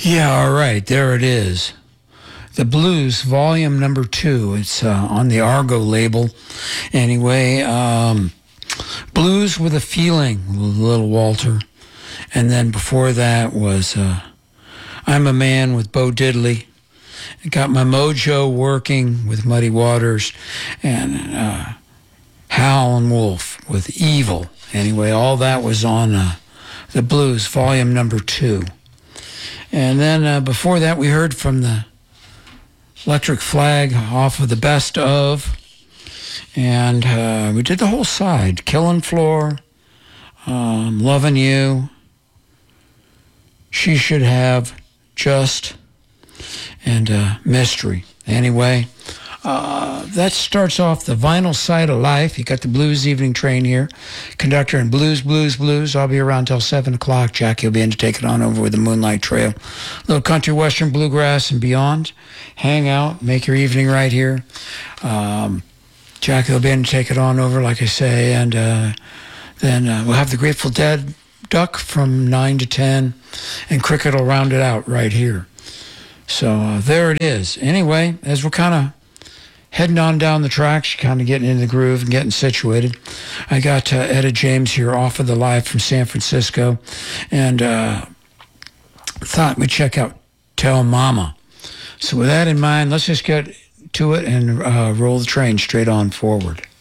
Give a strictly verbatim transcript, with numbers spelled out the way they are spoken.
Yeah, all right, there it is. The Blues, volume number two. It's uh, on the Argo label. Anyway, um, Blues with a Feeling, Little Walter. And then before that was uh, I'm a Man with Bo Diddley. I got my mojo working with Muddy Waters. And uh, Howlin' Wolf with Evil. Anyway, all that was on uh, the Blues, volume number two. And then uh, before that, we heard from the Electric Flag off of the Best Of. And uh, we did the whole side. Killing Floor, um, Loving You, She Should Have, Just, and uh, Mystery. Anyway, uh, that starts off the vinyl side of life. You got the Blues Evening Train here. Conductor and Blues, Blues, Blues. I'll be around till seven o'clock. Jackie will be in to take it on over with the Moonlight Trail. Little country, western, bluegrass, and beyond. Hang out, make your evening right here. Um, Jackie will be in to take it on over, like I say. And uh, then uh, we'll have the Grateful Dead Duck from nine to ten. And Cricket will round it out right here. So uh, there it is. Anyway, as we're kind of heading on down the tracks, kind of getting in the groove and getting situated. I got uh, Etta James here off of the live from San Francisco, and uh, thought we'd check out Tell Mama. So with that in mind, let's just get to it and uh, roll the train straight on forward.